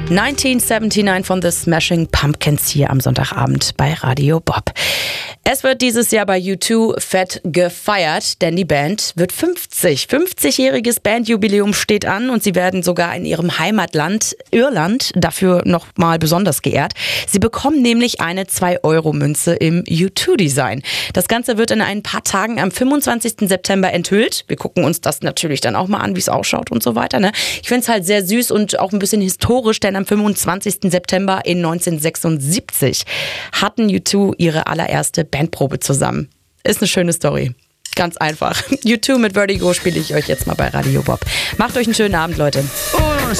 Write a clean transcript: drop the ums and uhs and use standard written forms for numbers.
1979 von The Smashing Pumpkins hier am Sonntagabend bei Radio Bob. Es wird dieses Jahr bei U2 fett gefeiert, denn die Band wird 50. 50-jähriges Bandjubiläum steht an und sie werden sogar in ihrem Heimatland Irland dafür nochmal besonders geehrt. Sie bekommen nämlich eine 2-Euro-Münze im U2-Design. Das Ganze wird in ein paar Tagen am 25. September enthüllt. Wir gucken uns das natürlich dann auch mal an, wie es ausschaut und so weiter. Ne? Ich finde es halt sehr süß und auch ein bisschen historisch, denn am 25. September in 1976 hatten U2 ihre allererste Bandprobe zusammen. Ist eine schöne Story. Ganz einfach. U2 mit Vertigo spiele ich euch jetzt mal bei Radio Bob. Macht euch einen schönen Abend, Leute.